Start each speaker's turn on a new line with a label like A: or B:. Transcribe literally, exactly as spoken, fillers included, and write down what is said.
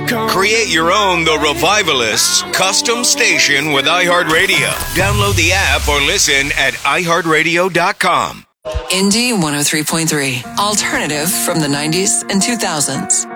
A: Create your own The Revivalists custom station with iHeartRadio. Download the app or listen at i heart radio dot com.
B: Indie one oh three point three. Alternative from the nineties and two thousands.